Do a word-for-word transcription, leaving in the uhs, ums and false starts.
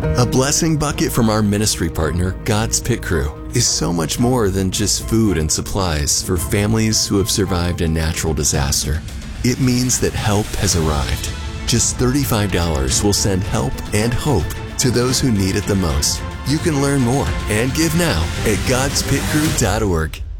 A blessing bucket from our ministry partner, God's Pit Crew, is so much more than just food and supplies for families who have survived a natural disaster. It means that help has arrived. Just thirty-five dollars will send help and hope to those who need it the most. You can learn more and give now at gods pit crew dot org.